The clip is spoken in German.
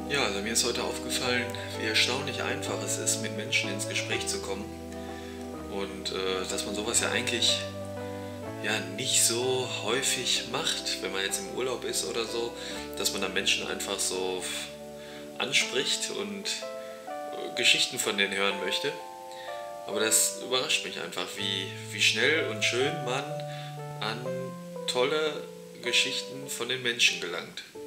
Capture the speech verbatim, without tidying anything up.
Ja, also mir ist heute aufgefallen, wie erstaunlich einfach es ist, mit Menschen ins Gespräch zu kommen und äh, dass man sowas ja eigentlich ja nicht so häufig macht, wenn man jetzt im Urlaub ist oder so, dass man dann Menschen einfach so f- anspricht und äh, Geschichten von denen hören möchte. Aber das überrascht mich einfach, wie, wie schnell und schön man an tolle Geschichten von den Menschen gelangt.